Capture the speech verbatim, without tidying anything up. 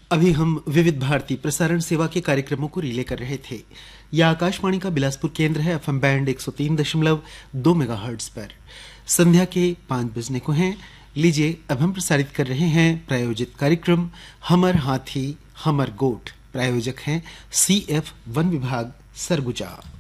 अभी हम विविध भारती प्रसारण सेवा के कार्यक्रमों को रिले कर रहे थे। यह आकाशवाणी का बिलासपुर केंद्र है, एफएम बैंड एक सौ तीन दशमलव दो मेगाहर्ट्ज पर। संध्या के पांच बजने को हैं। लीजिए अब हम प्रसारित कर रहे हैं प्रायोजित कार्यक्रम हमर हाथी हमर गोठ। प्रायोजक हैं सी एफ वन विभाग सरगुजा।